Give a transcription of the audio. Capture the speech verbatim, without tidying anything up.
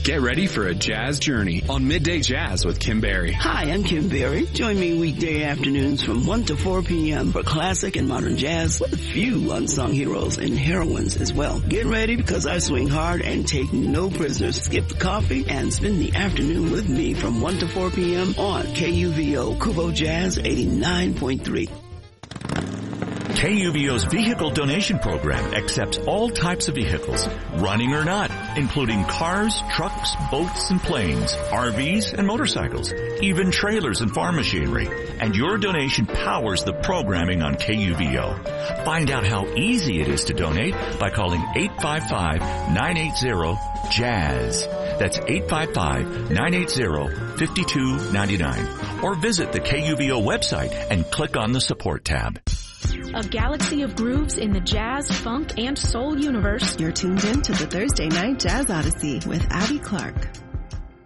Get ready for a jazz journey on Midday Jazz with Kim Berry. Hi, I'm Kim Berry. Join me weekday afternoons from one to four p.m. for classic and modern jazz with a few unsung heroes and heroines as well. Get ready because I swing hard and take no prisoners. Skip the coffee and spend the afternoon with me from one to four p.m. on K U V O Kubo Jazz eighty-nine point three. K U V O's vehicle donation program accepts all types of vehicles, running or not, including cars, trucks, boats, and planes, R Vs, and motorcycles, even trailers and farm machinery. And your donation powers the programming on K U V O. Find out how easy it is to donate by calling eight five five, nine eight zero, JAZZ. That's eight five five, nine eight zero, five two nine nine. Or visit the K U V O website and click on the support tab. A galaxy of grooves in the jazz, funk, and soul universe. You're tuned in to the Thursday Night Jazz Odyssey with Abby Clark.